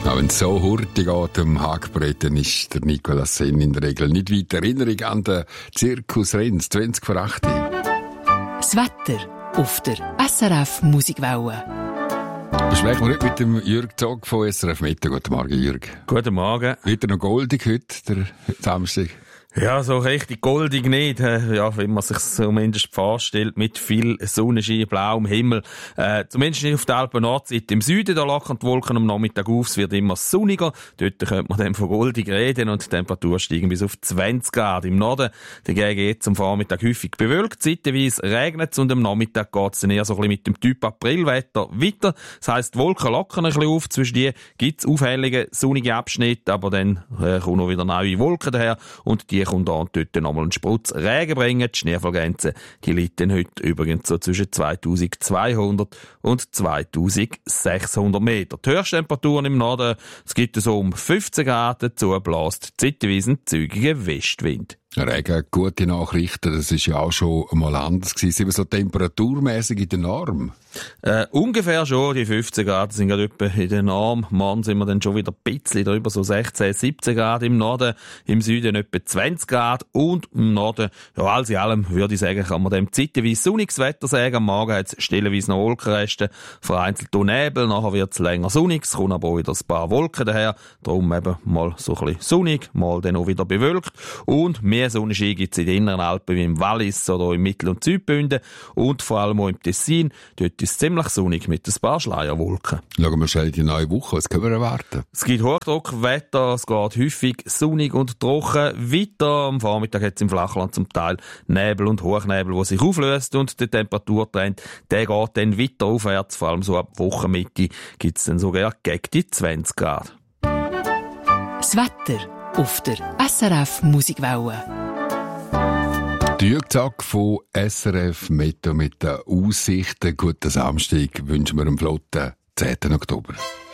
Auch wenn es so hurtig geht am Hackbrett, ist der Nicolas Senn in der Regel nicht weit. Erinnerung an den Zirkus Renz 20 vor 8. Das Wetter auf der SRF Musikwelle. Besprechen wir heute mit dem Jürg Zog von SRF Meteo. Guten Morgen, Jürg. Guten Morgen. Wieder noch goldig heute, der Samstag? Ja, so richtig goldig nicht. Ja, wie man sich zumindest vorstellt, mit viel Sonnenschein, blauem Himmel. Zumindest nicht auf der Alpen-Nordseite. Im Süden, da lockern die Wolken am Nachmittag auf, es wird immer sonniger. Dort könnte man dann von goldig reden und die Temperatur steigen bis auf 20 Grad. Im Norden dagegen geht es am Vormittag häufig bewölkt, zeitweise regnet es und am Nachmittag geht es dann eher so ein bisschen mit dem Typ Aprilwetter weiter. Das heisst, die Wolken lockern ein bisschen auf, zwischen die gibt es aufhellige, sonnige Abschnitte, aber dann kommen noch wieder neue Wolken daher und die kommt da und dort nochmal einen Sprutz Regen bringen. Die Schneefallgrenze, die liegt dann heute übrigens so zwischen 2200 und 2600 Meter. Die Höchsttemperaturen im Norden, es gibt so um 15 Grad, dazu bläst zeitweise ein zügiger Westwind. Regen, gute Nachrichten, das ist ja auch schon mal anders gewesen. Aber so temperaturmäßig in der Norm? Ungefähr schon, die 15 Grad sind gerade etwa in der Norm. Morgen sind wir dann schon wieder ein bisschen drüber, so 16, 17 Grad im Norden, im Süden etwa 20 Grad und im Norden, ja, alles in allem, würde ich sagen, kann man dem zeitweise sonniges Wetter sagen. Am Morgen hat es stellenweise noch Wolkenreste, vereinzelt auch Nebel, nachher wird es länger sonnig, es kommen aber auch wieder ein paar Wolken daher, darum eben mal so ein bisschen sonnig, mal dann auch wieder bewölkt und mehr Sonnenschein gibt es in den inneren Alpen wie im Wallis oder im Mittel- und Südbünden und vor allem auch im Tessin. Dort ist es ziemlich sonnig mit ein paar Schleierwolken. Schauen wir schnell die neue Woche, was können wir erwarten? Es gibt Hochdruckwetter, es geht häufig sonnig und trocken weiter. Am Vormittag hat es im Flachland zum Teil Nebel und Hochnebel, die sich auflöst und der Temperaturtrend, der geht dann weiter aufwärts. Vor allem so ab Wochenmitte gibt es dann sogar gegen die 20 Grad. Das Wetter auf der SRF Musikwelle. Der Jürg Zog von SRF Meteo mit den Aussichten. Guten Samstag wünschen wir am flotten 10. Oktober.